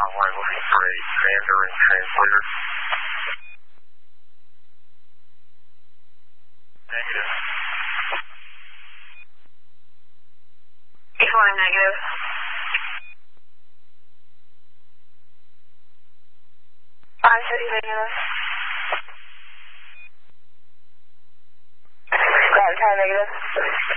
line looking for a Mandarin translator. Negative. Flying negative. I-30 negative. Ground time negative.